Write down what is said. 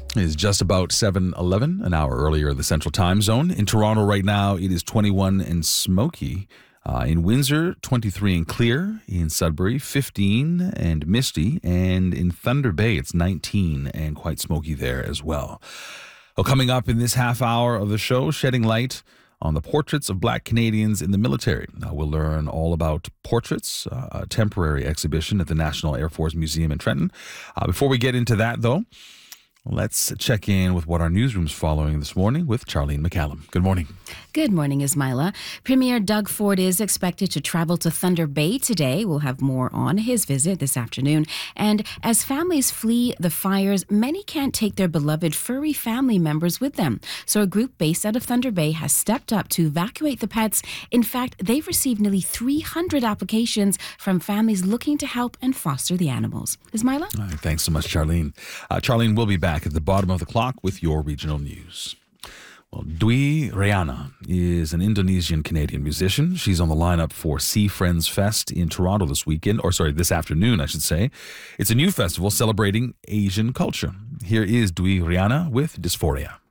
It is just about 7:11, an hour earlier in the Central Time Zone. In Toronto right now, it is 21 and smoky. In Windsor, 23 and clear. In Sudbury, 15 and misty. And in Thunder Bay, it's 19 and quite smoky there as well. Well, coming up in this half hour of the show, shedding light on the portraits of Black Canadians in the military. We'll learn all about portraits, a temporary exhibition at the National Air Force Museum in Trenton. Before we get into that, though, let's check in with what our newsroom's following this morning with Charlene McCallum. Good morning. Good morning, Ismaila. Premier Doug Ford is expected to travel to Thunder Bay today. We'll have more on his visit this afternoon. And as families flee the fires, many can't take their beloved furry family members with them. So a group based out of Thunder Bay has stepped up to evacuate the pets. In fact, they've received nearly 300 applications from families looking to help and foster the animals. Ismaila? All right, thanks so much, Charlene. Charlene will be back at the bottom of the clock with your regional news. Well, Dwi Riana is an Indonesian-Canadian musician. She's on the lineup for Sea Friends Fest in Toronto this afternoon, I should say. It's a new festival celebrating Asian culture. Here is Dwi Riana with Dysphoria.